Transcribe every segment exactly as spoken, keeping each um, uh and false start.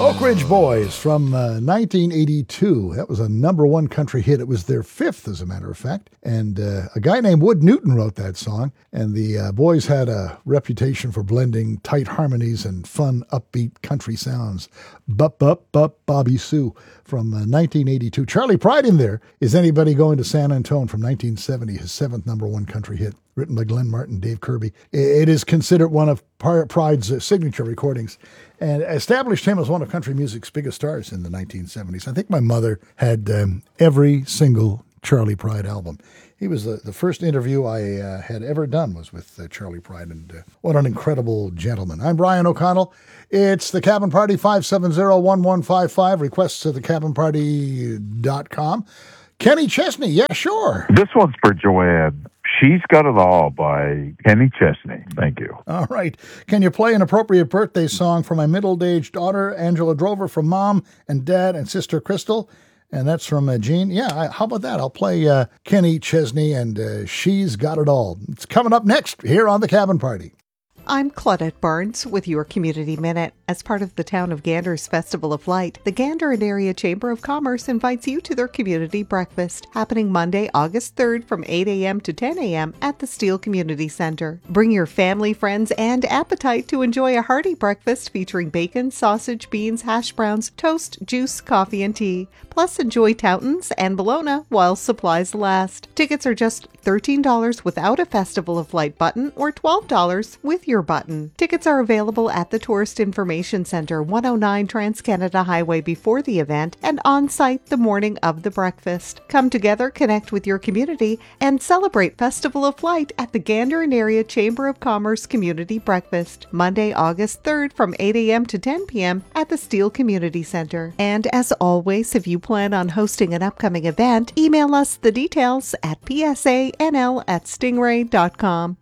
Oak Ridge Boys from uh, nineteen eighty-two. That was a number one country hit. It was their fifth, as a matter of fact. And uh, a guy named Wood Newton wrote that song. And the uh, Boys had a reputation for blending tight harmonies and fun, upbeat country sounds. Bup, bup, bup, Bobby Sue from uh, nineteen eighty-two. Charlie Pride in there is Anybody Going to San Antone from nineteen seventy, his seventh number one country hit, written by Glenn Martin, Dave Kirby. It is considered one of Pride's uh, signature recordings and established him as one of country music's biggest stars in the nineteen seventies. I think my mother had um, every single Charlie Pride album. He was the, the first interview I uh, had ever done was with uh, Charlie Pride, and uh, what an incredible gentleman. I'm Brian O'Connell. It's the Cabin Party, five seven zero, one one five five. Requests to the cabin party dot com. Kenny Chesney, yeah, sure. This one's for Joanne. She's Got It All by Kenny Chesney. Thank you. All right. Can you play an appropriate birthday song for my middle-aged daughter, Angela Drover, from Mom and Dad and Sister Crystal? And that's from uh, Jean. Yeah, I, how about that? I'll play uh, Kenny Chesney and uh, She's Got It All. It's coming up next here on The Cabin Party. I'm Claudette Barnes with your Community Minute. As part of the Town of Gander's Festival of Light, the Gander and Area Chamber of Commerce invites you to their community breakfast, happening Monday, August third from eight a.m. to ten a.m. at the Steele Community Center. Bring your family, friends, and appetite to enjoy a hearty breakfast featuring bacon, sausage, beans, hash browns, toast, juice, coffee, and tea. Plus, enjoy Toutons and bologna while supplies last. Tickets are just thirteen dollars without a Festival of Light button or twelve dollars with your button. Tickets are available at the Tourist Information Center, one oh nine Trans-Canada Highway before the event and on-site the morning of the breakfast. Come together, connect with your community, and celebrate Festival of Light at the Gander and Area Chamber of Commerce Community Breakfast, Monday, August third from eight a.m. to ten p.m. at the Steele Community Center. And as always, if you plan on hosting an upcoming event, email us the details at p s a n l at stingray dot com.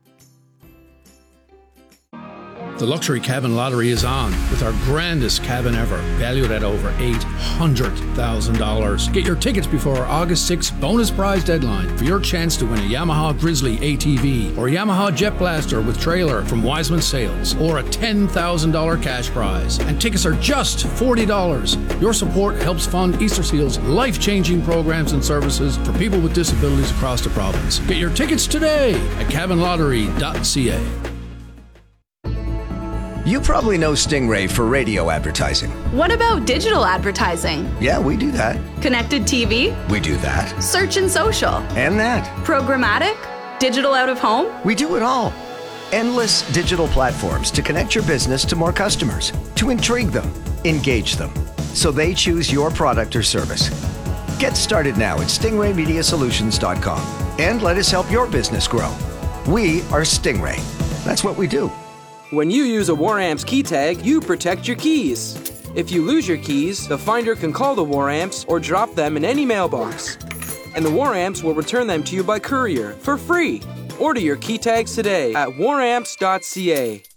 The Luxury Cabin Lottery is on with our grandest cabin ever, valued at over eight hundred thousand dollars. Get your tickets before our August sixth bonus prize deadline for your chance to win a Yamaha Grizzly A T V or Yamaha Jet Blaster with trailer from Wiseman Sales or a ten thousand dollars cash prize. And tickets are just forty dollars. Your support helps fund Easter Seal's life-changing programs and services for people with disabilities across the province. Get your tickets today at cabin lottery dot c a. You probably know Stingray for radio advertising. What about digital advertising? Yeah, we do that. Connected T V? We do that. Search and social? And that. Programmatic? Digital out of home? We do it all. Endless digital platforms to connect your business to more customers, to intrigue them, engage them, so they choose your product or service. Get started now at stingray media solutions dot com and let us help your business grow. We are Stingray. That's what we do. When you use a WarAmps key tag, you protect your keys. If you lose your keys, the finder can call the WarAmps or drop them in any mailbox. And the WarAmps will return them to you by courier for free. Order your key tags today at war amps dot c a.